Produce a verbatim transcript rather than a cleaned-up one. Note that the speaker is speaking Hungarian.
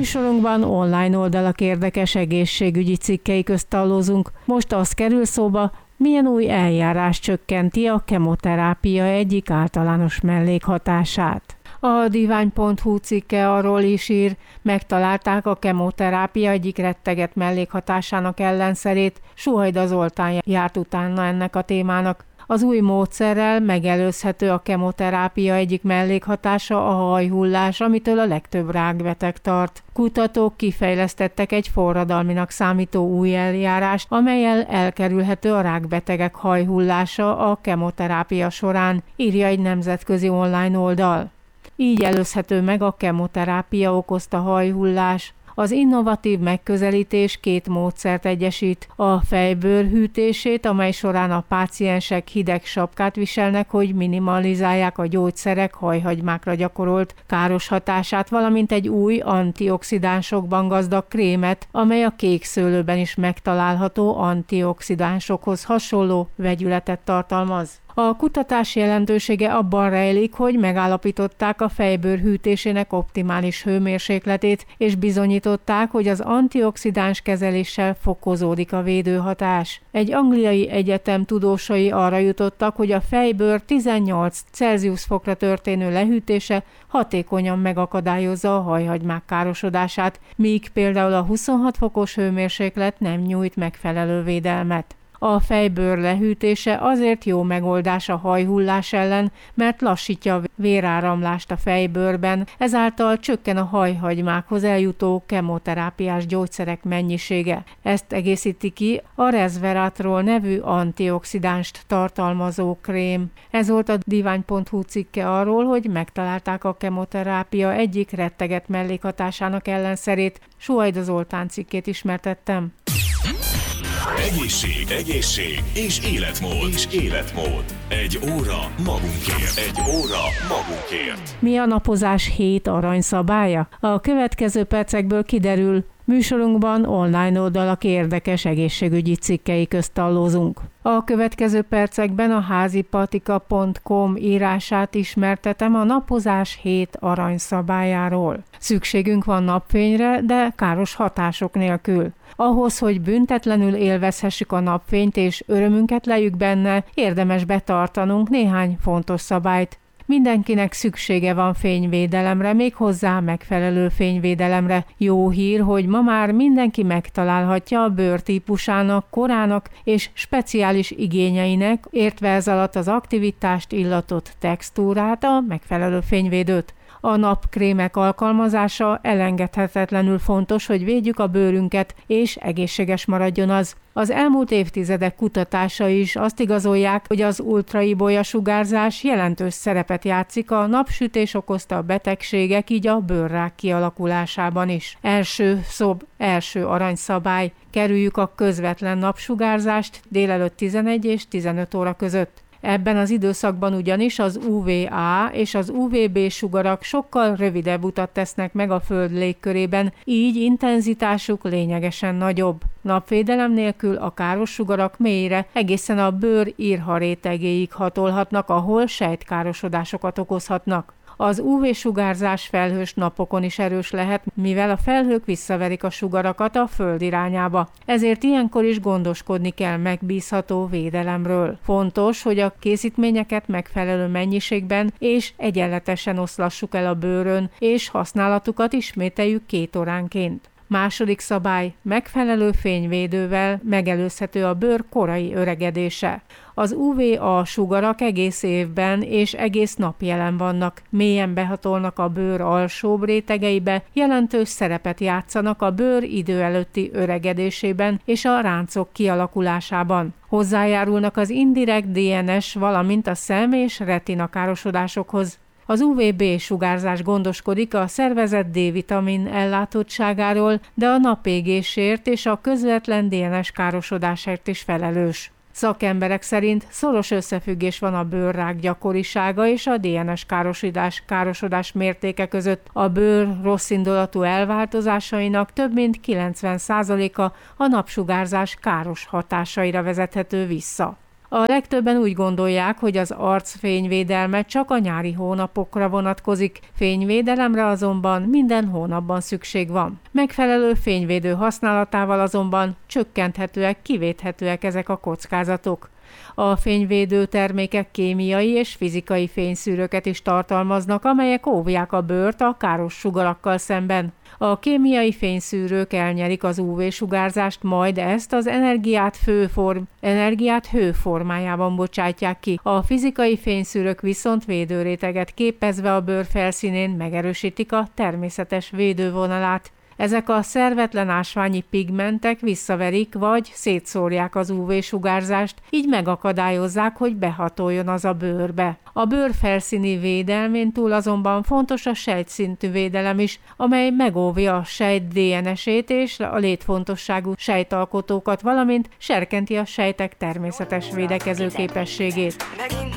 Műsorunkban online oldalak érdekes egészségügyi cikkei közt tallózunk. Most az kerül szóba, milyen új eljárás csökkenti a kemoterápia egyik általános mellékhatását. A divány pont hu cikke arról is ír, megtalálták a kemoterápia egyik retteget mellékhatásának ellenszerét, Suhajda Zoltán járt utána ennek a témának. Az új módszerrel megelőzhető a kemoterápia egyik mellékhatása, a hajhullás, amitől a legtöbb rákbeteg tart. Kutatók kifejlesztettek egy forradalminak számító új eljárást, amellyel elkerülhető a rákbetegek hajhullása a kemoterápia során, írja egy nemzetközi online oldal. Így előzhető meg a kemoterápia okozta hajhullás. Az innovatív megközelítés két módszert egyesít, a fejbőr hűtését, amely során a páciensek hideg sapkát viselnek, hogy minimalizálják a gyógyszerek hajhagymákra gyakorolt káros hatását, valamint egy új antioxidánsokban gazdag krémet, amely a kék szőlőben is megtalálható antioxidánsokhoz hasonló vegyületet tartalmaz. A kutatás jelentősége abban rejlik, hogy megállapították a fejbőr hűtésének optimális hőmérsékletét, és bizonyították, hogy az antioxidáns kezeléssel fokozódik a védőhatás. Egy angliai egyetem tudósai arra jutottak, hogy a fejbőr tizennyolc Celsius fokra történő lehűtése hatékonyan megakadályozza a hajhagymák károsodását, míg például a huszonhat fokos hőmérséklet nem nyújt megfelelő védelmet. A fejbőr lehűtése azért jó megoldás a hajhullás ellen, mert lassítja a véráramlást a fejbőrben, ezáltal csökken a hajhagymákhoz eljutó kemoterápiás gyógyszerek mennyisége. Ezt egészíti ki a Resveratrol nevű antioxidánst tartalmazó krém. Ez volt a divány pont hu cikke arról, hogy megtalálták a kemoterápia egyik retteget mellékhatásának ellenszerét. Suhajda Zoltán cikkét ismertettem. Egészség, egészség és életmód. És életmód. Egy óra magunkért. Egy óra magunkért. Mi a napozás hét aranyszabálya? A következő percekből kiderül, műsorunkban online oldalak érdekes egészségügyi cikkei közt tallózunk. A következő percekben a házipatika pont com írását ismertetem a napozás hét aranyszabályáról. Szükségünk van napfényre, de káros hatások nélkül. Ahhoz, hogy büntetlenül élvezhessük a napfényt és örömünket lejjük benne, érdemes betartanunk néhány fontos szabályt. Mindenkinek szüksége van fényvédelemre, méghozzá megfelelő fényvédelemre. Jó hír, hogy ma már mindenki megtalálhatja a bőrtípusának, korának és speciális igényeinek, értve ez alatt az aktivitást, illatot, textúrát, a megfelelő fényvédőt. A napkrémek alkalmazása elengedhetetlenül fontos, hogy védjük a bőrünket, és egészséges maradjon az. Az elmúlt évtizedek kutatásai is azt igazolják, hogy az ultraibolya sugárzás jelentős szerepet játszik a napsütés okozta betegségek, így a bőrrák kialakulásában is. Első szob, első aranyszabály: kerüljük a közvetlen napsugárzást délelőtt tizenegy és tizenöt óra között. Ebben az időszakban ugyanis az u vé á és az u vé bé sugarak sokkal rövidebb utat tesznek meg a Föld légkörében, így intenzitásuk lényegesen nagyobb. Napvédelem nélkül a káros sugarak mélyre, egészen a bőr írha rétegéig hatolhatnak, ahol sejtkárosodásokat okozhatnak. Az u vé-sugárzás felhős napokon is erős lehet, mivel a felhők visszaverik a sugarakat a Föld irányába. Ezért ilyenkor is gondoskodni kell megbízható védelemről. Fontos, hogy a készítményeket megfelelő mennyiségben és egyenletesen oszlassuk el a bőrön, és használatukat ismételjük két óránként. Második szabály: megfelelő fényvédővel megelőzhető a bőr korai öregedése. Az u vé á sugarak egész évben és egész nap jelen vannak, mélyen behatolnak a bőr alsóbb rétegeibe, jelentős szerepet játszanak a bőr idő előtti öregedésében és a ráncok kialakulásában. Hozzájárulnak az indirekt dé en es, valamint a szem- és retina károsodásokhoz. Az u vé bé sugárzás gondoskodik a szervezet D-vitamin ellátottságáról, de a napégésért és a közvetlen dé en es károsodásért is felelős. Szakemberek szerint szoros összefüggés van a bőrrák gyakorisága és a dé en es károsodás, károsodás mértéke között. A bőr rosszindulatú elváltozásainak több mint kilencven százaléka a napsugárzás káros hatásaira vezethető vissza. A legtöbben úgy gondolják, hogy az arc fényvédelme csak a nyári hónapokra vonatkozik, fényvédelemre azonban minden hónapban szükség van. Megfelelő fényvédő használatával azonban csökkenthetőek, kivéthetőek ezek a kockázatok. A fényvédő termékek kémiai és fizikai fényszűrőket is tartalmaznak, amelyek óvják a bőrt a káros sugarakkal szemben. A kémiai fényszűrők elnyerik az ú vé-sugárzást, majd ezt az energiát, főform, energiát hő formájában bocsátják ki. A fizikai fényszűrők viszont védőréteget képezve a bőr felszínén megerősítik a természetes védővonalát. Ezek a szervetlen ásványi pigmentek visszaverik vagy szétszórják az ú vé-sugárzást, így megakadályozzák, hogy behatoljon az a bőrbe. A bőr felszíni védelmén túl azonban fontos a sejtszintű védelem is, amely megóvja a sejt dé en es-ét és a létfontosságú sejtalkotókat, valamint serkenti a sejtek természetes védekező képességét. Megint